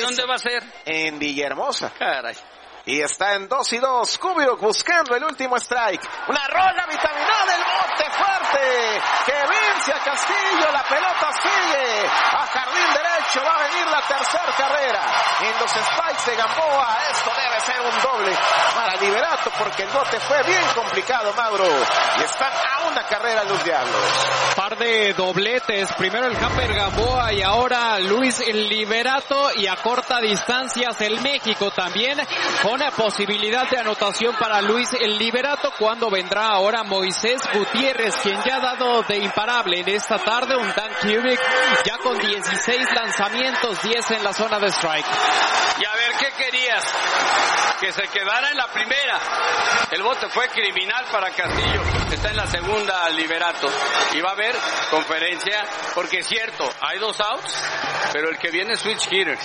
dónde va a ser? En Villahermosa. Caray. Y está en 2-2. Kubiuk buscando el último strike. Una rola vitaminada, el bote fuerte que vence a Castillo. La pelota sigue a jardín derecho. Va a venir la tercera carrera. En los strikes de Gamboa, esto debe ser un doble para Liberato porque el bote fue bien complicado, Mauro. Y están a una carrera los Diablos. Par de dobletes. Primero el Hamper Gamboa y ahora Luis Liberato. Y a corta distancias el México también con posibilidad de anotación para Luis Liberato, cuando vendrá ahora Moisés Gutiérrez, quien ya ha dado de imparable en esta tarde. Un Dan Kubiuk ya con 16 lanzamientos, 10 en la zona de strike. Y a ver, ¿qué querías? Que se quedara en la primera. El bote fue criminal para Castillo. Está en la segunda Liberato. Y va a haber conferencia, porque es cierto, hay 2 outs, pero el que viene es switch hitter.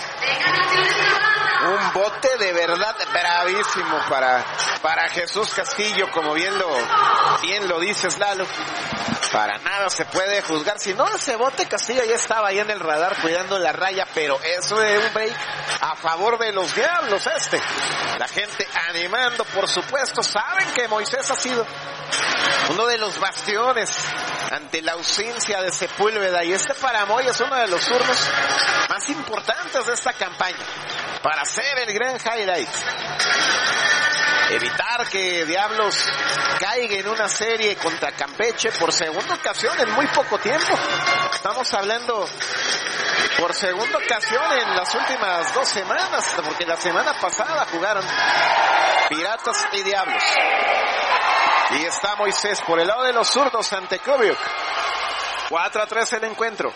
Un bote de verdad bravísimo para Jesús Castillo, como bien lo dices, Lalo. Para nada se puede juzgar. Si no, ese bote Castillo ya estaba ahí en el radar cuidando la raya, pero eso es un break a favor de los Diablos. La gente animando, por supuesto. Saben que Moisés ha sido uno de los bastiones ante la ausencia de Sepúlveda, y Paramoy es uno de los turnos más importantes de esta campaña para hacer el gran highlight, evitar que Diablos caiga en una serie contra Campeche por segunda ocasión en muy poco tiempo. Estamos hablando por segunda ocasión en las últimas 2 semanas, porque la semana pasada jugaron Piratas y Diablos. Y está Moisés por el lado de los zurdos ante Kubiuk. 4-3 el encuentro.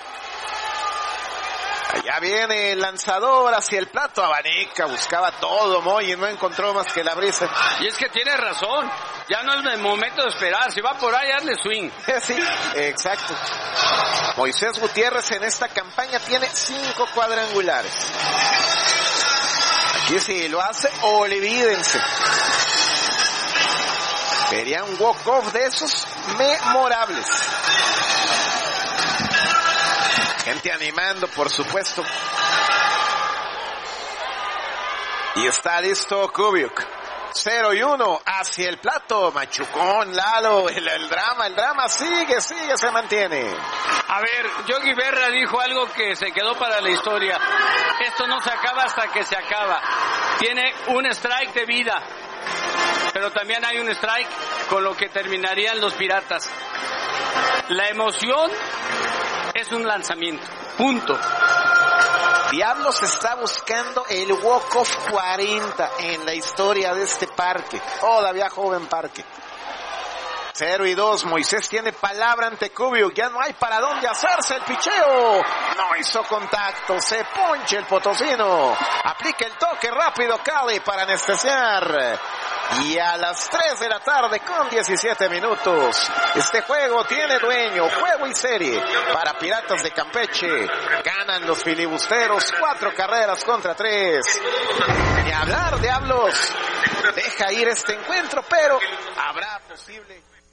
Allá viene el lanzador hacia el plato. Abanica, buscaba todo Moy y no encontró más que la brisa. Y es que tiene razón. Ya no es el momento de esperar. Si va por ahí, hazle swing. Sí, exacto. Moisés Gutiérrez en esta campaña tiene 5 cuadrangulares. Aquí si lo hace, olvídense. Sería un walk-off de esos memorables. Gente animando, por supuesto. Y está listo Kubiuk. 0-1 hacia el plato. Machucón, Lalo. El drama sigue, se mantiene. A ver, Yogi Berra dijo algo que se quedó para la historia. Esto no se acaba hasta que se acaba. Tiene un strike de vida, pero también hay un strike con lo que terminarían los Piratas. La emoción es un lanzamiento, punto. Diablos está buscando el walk-off 40 en la historia de este parque, todavía joven parque. 0-2, Moisés tiene palabra ante Kubiuk, ya no hay para dónde hacerse el picheo. No hizo contacto, se ponche el potosino. Aplica el toque rápido Cali para anestesiar. Y a las 3 de la tarde con 17 minutos, este juego tiene dueño, juego y serie para Piratas de Campeche. Ganan los filibusteros 4 carreras contra 3. Ni hablar, Diablos deja ir este encuentro, pero habrá posible